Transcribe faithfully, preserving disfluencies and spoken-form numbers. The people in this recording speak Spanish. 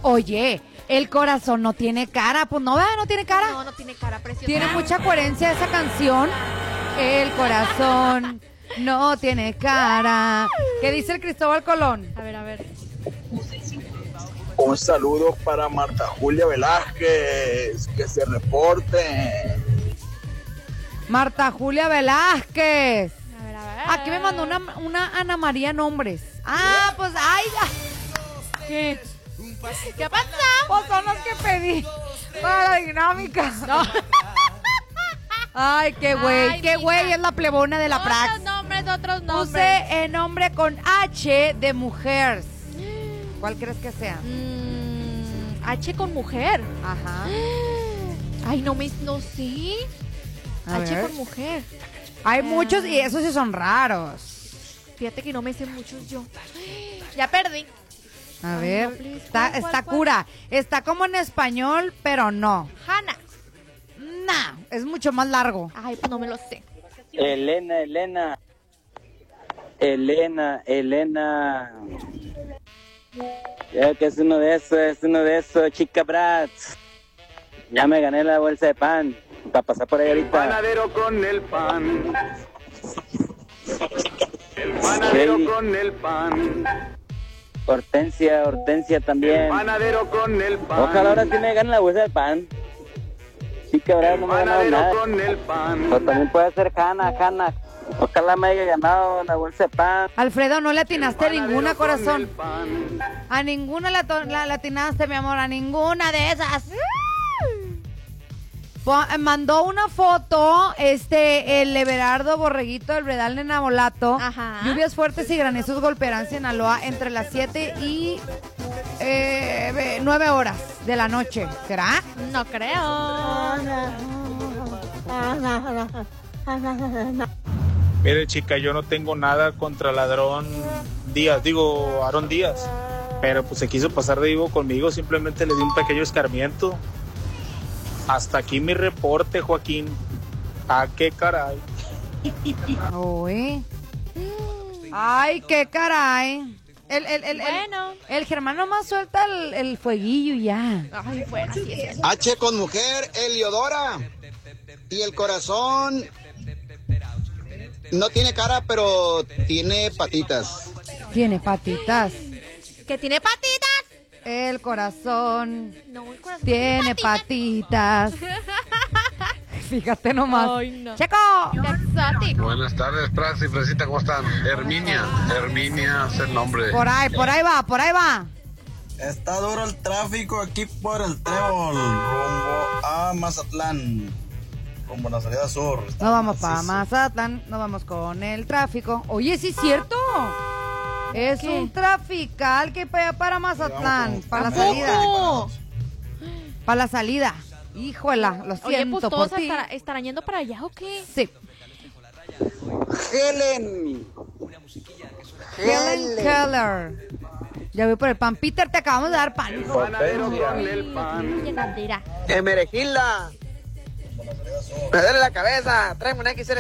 Oye, el corazón no tiene cara. Pues no, ¿verdad? No tiene cara. No, no tiene cara, preciosa. Tiene mucha coherencia esa canción. El corazón no tiene cara. ¿Qué dice el Cristóbal Colón? A ver, a ver. Un saludo para Marta Julia Velázquez, que se reporte. Marta Julia Velázquez. A ver, a ver. Aquí me mandó una, una Ana María Nombres. Ah, pues, ay, ya. ¿Qué? ¿Qué pasa? Pues son los que pedí para la dinámica. No. Ay, qué güey, Ay, qué mija. güey, es la plebona de la Otros Prax. nombres, otros nombres. Puse el nombre con H de mujeres. ¿Cuál crees que sea? Mm, H con mujer. Ajá. Ay, no me, no sé. A H ver. con mujer. Hay Ah. muchos y esos sí son raros. Fíjate que no me sé muchos yo. Ya perdí. A Ay, ver, no, please. está, ¿Cuál, está cuál, cura. Está como en español, pero no. Hanna. Nah, es mucho más largo. Ay, pues no me lo sé. Elena, Elena. Elena, Elena. Ya que es uno de esos, es uno de esos, chica Bratz. Ya me gané la bolsa de pan para pasar por ahí ahorita. Panadero con el pan. El panadero Sí. con el pan. Hortensia, Hortensia también. Panadero con el pan. Ojalá ahora sí me gane la bolsa de pan. Chica Bratz no me ha ganado nada. con el pan. O también puede ser Hanna, Hanna. Ojalá me haya ganado la bolsa de pan. Alfredo, no le atinaste a ninguna, corazón. pan. A ninguna la, to- la, la atinaste, mi amor, a ninguna de esas. Po- mandó una foto, este, el Everardo Borreguito del Bredal de Nabolato. Ajá. Lluvias fuertes y granizos golpearán Sinaloa entre las siete y eh, nueve horas de la noche. ¿Será? No creo. Mire, chica, yo no tengo nada contra ladrón Díaz, digo, Aarón Díaz, pero pues se quiso pasar de vivo conmigo, simplemente le di un pequeño escarmiento. Hasta aquí mi reporte, Joaquín. ¿A qué caray? Uy. Ay, qué caray. El, el, el, Bueno. el, el Germán nomás suelta el, el fueguillo y ya. Ay, bueno, sí es. H con mujer, Eliodora. Y el corazón no tiene cara, pero tiene patitas. Tiene patitas. ¿Que tiene patitas? El corazón No, el corazón tiene patitas. Fíjate nomás. Ay, no. ¡Checo! Qué exótico. Buenas tardes, Prax y Fresita, ¿cómo están? Herminia, Herminia es el nombre. Por ahí, por ahí va, por ahí va. Está duro el tráfico aquí por el Trébol, rumbo a Mazatlán, rumbo a la salida sur. Nos vamos para Mazatlán, nos vamos con el tráfico. Oye, sí es cierto. Es ¿Qué? un trafical que para, para Mazatlán, Vamos, para la vamos. salida. ¿Cómo? Para la salida. Híjola, lo Oye, siento pues por todos ti. estará- estarán yendo para allá o qué? Sí. Helen. Helen Keller. Ya voy por el pan. Peter, te acabamos de dar pan. Panadero con el pan. Llenadera. Emerejilda. Me duele la cabeza. Tráeme una X L.